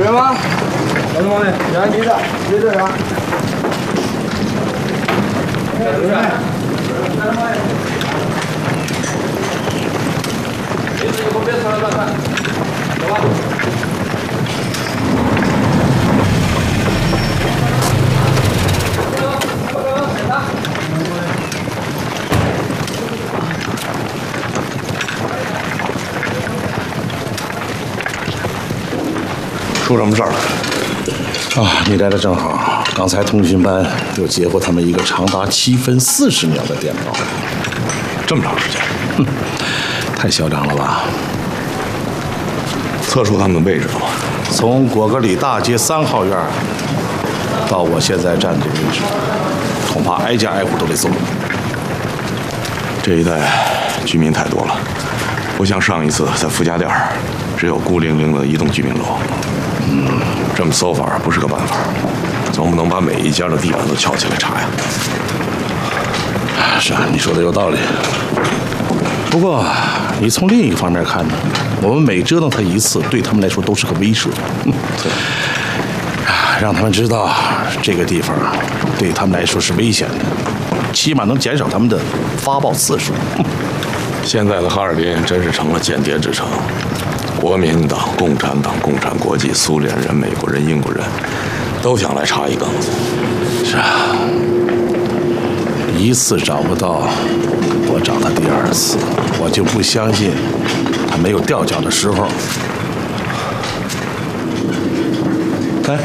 人吗？老同志，两你的，你这啥？有人。别以后别出来乱看，走吧。 出什么事儿了？ 啊，你来的正好。刚才通讯班又截获他们一个长达7分40秒的电报， 这么长时间， 哼，太嚣张了吧？ 测出他们的位置了吗？ 从果戈里大街3号院到我现在站这个位置，恐怕挨家挨户都得搜。 这一带居民太多了，不像上一次在傅家店只有孤零零的一栋居民楼。这么搜法不是个办法，总不能把每一家的地板都撬起来查呀。 是啊，你说的有道理。不过，你从另一个方面看呢，我们每折腾他一次，对他们来说都是个威慑。让他们知道这个地方对他们来说是危险的，起码能减少他们的发报次数。 现在的哈尔滨真是成了间谍之城。国民党、共产党、共产国际、苏联人、美国人、英国人，都想来插一杠子。 是啊，一次找不到，我找他第2次，我就不相信他没有掉脚的时候。哎，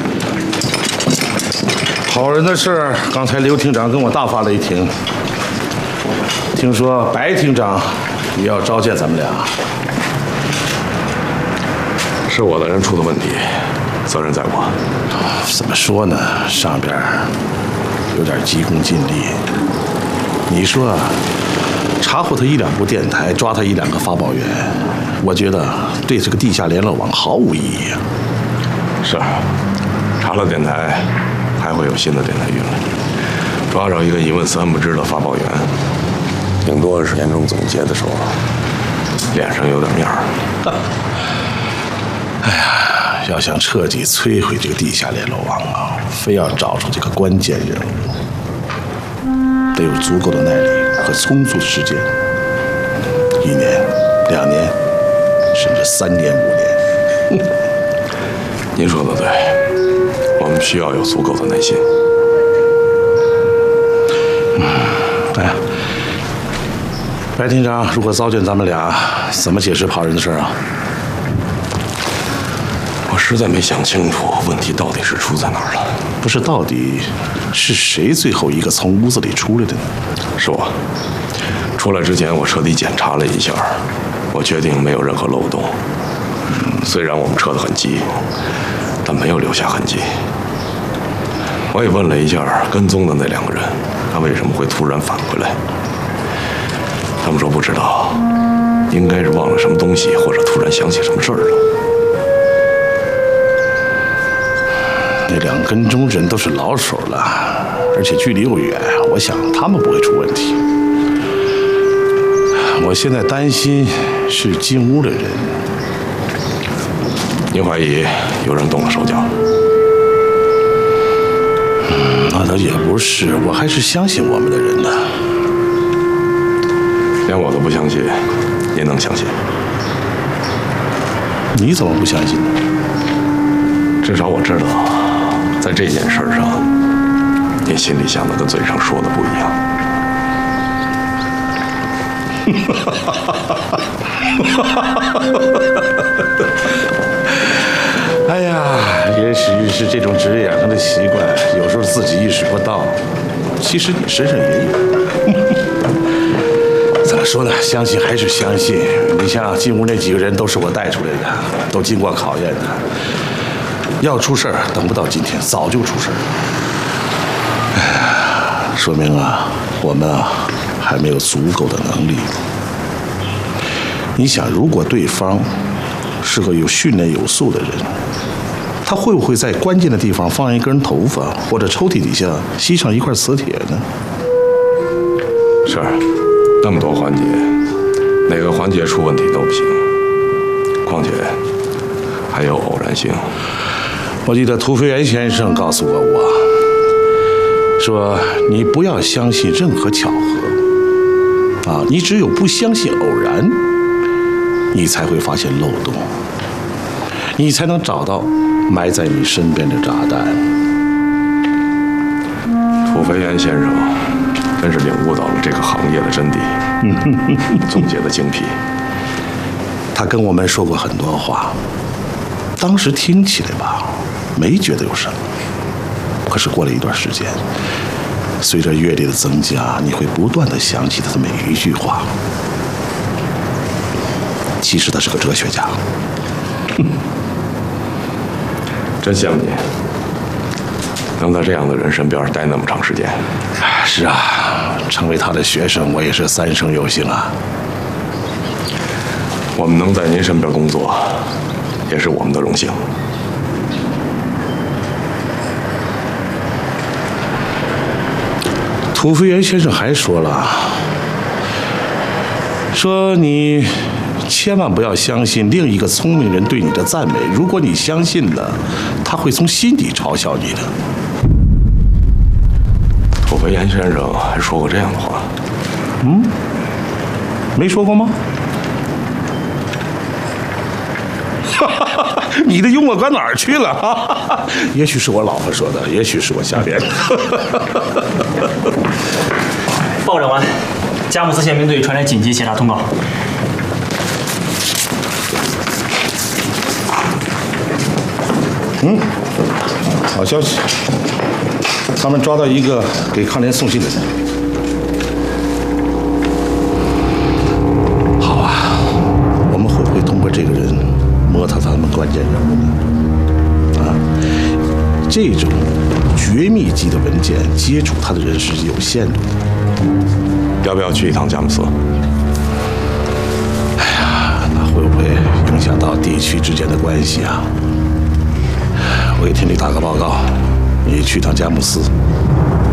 好人的事，刚才刘厅长跟我大发雷霆，听说白厅长也要召见咱们俩。 是我的人出的问题，责任在我。 怎么说呢？上边有点急功近利。你说，查获他1-2部电台，抓他1-2个发报员，我觉得对这个地下联络网毫无意义啊。 是，查了电台，还会有新的电台运来。抓着一个一问3不知的发报员，顶多是年终总结的时候，脸上有点面儿。 哎呀，要想彻底摧毁这个地下联络网啊，非要找出这个关键人物，得有足够的耐力和充足的时间，1年、2年，甚至3年、5年。 您说的对，我们需要有足够的耐心。 哎呀，白厅长，如果召见咱们俩，怎么解释跑人的事啊？ 实在没想清楚问题到底是出在哪儿了。 不是，到底是谁最后一个从屋子里出来的呢？ 是我。出来之前，我彻底检查了一下，我决定没有任何漏洞。虽然我们撤得很急，但没有留下痕迹。我也问了一下跟踪的那2个人，他为什么会突然返回来？他们说不知道，应该是忘了什么东西，或者突然想起什么事儿了。 那2个跟踪人都是老手了，而且距离又远，我想他们不会出问题。我现在担心是进屋的人。 您怀疑有人动了手脚？ 那倒也不是，我还是相信我们的人呢。 连我都不相信，您能相信？ 你怎么不相信呢？ 至少我知道。 在这件事上，你心里想的跟嘴上说的不一样。 哎呀，也许是这种职业养成的习惯，有时候自己意识不到，其实你身上也有。怎么说呢？相信还是相信。你像进屋那几个人都是我带出来的，都经过考验的。 要出事儿，等不到今天，早就出事儿了。哎，说明啊，我们啊还没有足够的能力。你想，如果对方是个有训练有素的人，他会不会在关键的地方放一根头发，或者抽屉底下吸上一块磁铁呢？ 是，那么多环节，哪个环节出问题都不行。况且还有偶然性。 我记得涂飞元先生告诉过我，说你不要相信任何巧合，啊，你只有不相信偶然，你才会发现漏洞，你才能找到埋在你身边的炸弹。 涂飞元先生真是领悟到了这个行业的真谛，总结的精辟。 他跟我们说过很多话，当时听起来吧，没觉得有什么。可是过了一段时间，随着阅历的增加，你会不断地想起他的每一句话。其实他是个哲学家。 真羡慕你，能在这样的人身边待那么长时间。 是啊，成为他的学生，我也是三生有幸啊。 我们能在您身边工作，也是我们的荣幸。 涂飞元先生还说了，说你千万不要相信另一个聪明人对你的赞美，如果你相信了，他会从心底嘲笑你的。 涂飞元先生还说过这样的话。 没说过吗？你的幽默搁哪儿去了？也许是我老婆说的，也许是我瞎编。 报长官，佳木斯宪兵队传来紧急协查通告。 好消息，他们抓到一个给康联送信的人。好啊，我们会不会通过这个人摸到他们关键人物呢？啊，这种绝密级的文件，接触他的人是有限的。 要不要去一趟佳木斯？ 哎呀，那会不会影响到地区之间的关系啊？我给田里打个报告，你去趟佳木斯，